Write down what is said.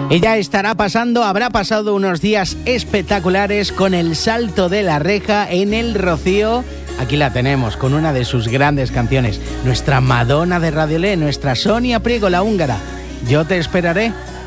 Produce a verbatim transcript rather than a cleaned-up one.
Ella estará pasando, habrá pasado unos días espectaculares con el salto de la reja en el Rocío. Aquí la tenemos con una de sus grandes canciones, nuestra Madonna de Radiolé, nuestra Sonia Priego, la húngara. Yo te esperaré.